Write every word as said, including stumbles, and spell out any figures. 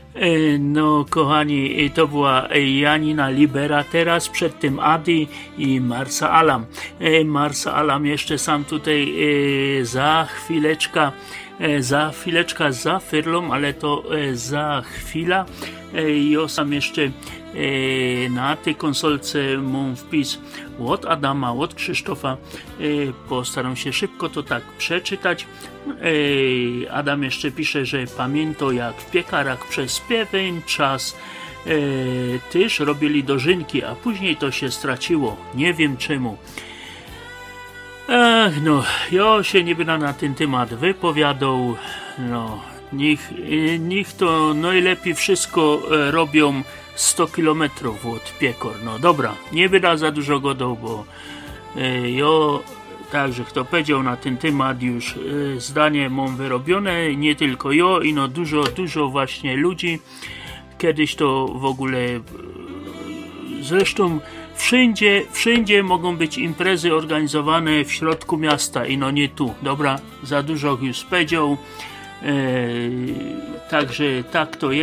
E, No, kochani, e, to była e, Janina Libera, teraz przed tym Adi i Marsa Alam. E, Marsa Alam jeszcze sam tutaj e, za chwileczkę, e, za chwileczkę za Fyrlą, ale to e, za chwila. E, ja sam jeszcze e, na tej konsolce mam wpis od Adama, od Krzysztofa. E, postaram się szybko to tak przeczytać. E, Adam jeszcze pisze, że pamięta jak w piekarach przez pewien czas e, też robili dożynki, a później to się straciło. Nie wiem czemu. Ach, no, ja się nie będę na ten temat wypowiadał. No, niech, e, niech to najlepiej wszystko e, robią sto kilometrów od piekor. No dobra, nie będę za dużo gadał, bo e, ja, także kto powiedział na ten temat już e, zdanie mam wyrobione, nie tylko ja, i no dużo, dużo właśnie ludzi. Kiedyś to w ogóle e, zresztą wszędzie, wszędzie mogą być imprezy organizowane w środku miasta i no nie tu. Dobra, za dużo już powiedział. E, także tak to jest.